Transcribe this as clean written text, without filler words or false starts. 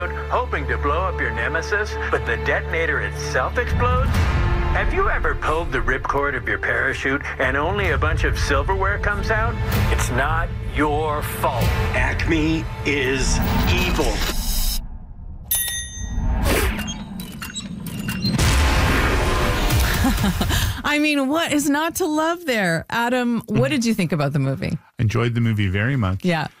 hoping to blow up your nemesis, but the detonator itself explodes? Have you ever pulled the ripcord of your parachute and only a bunch of silverware comes out? It's not your fault. Acme is evil. I mean, what is not to love there? Adam, what did you think about the movie? Enjoyed the movie very much. Yeah.